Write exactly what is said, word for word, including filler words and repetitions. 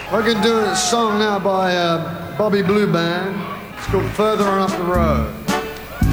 I can do a song now by uh, Bobby Blue Band. It's called Further On Up the Road.